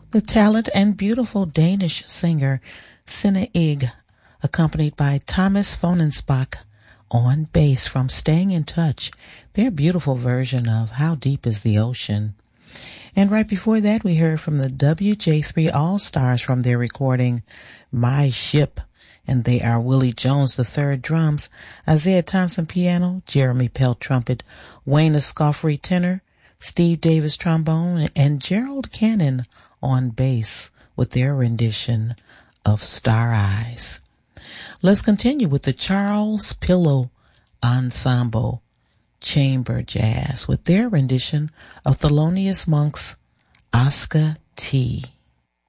The talented and beautiful Danish singer Sine Ig, accompanied by Thomas Fonensbach on bass from Staying in Touch, their beautiful version of How Deep is the Ocean. And right before that, we heard from the WJ3 All-Stars from their recording My Ship, and they are Willie Jones III drums, Isaiah Thompson piano, Jeremy Pelt trumpet, Wayne Escoffery tenor, Steve Davis trombone, and Gerald Cannon on bass with their rendition of Star Eyes. Let's continue with the Charles Pillow Ensemble Chamber Jazz with their rendition of Thelonious Monk's Oscar T.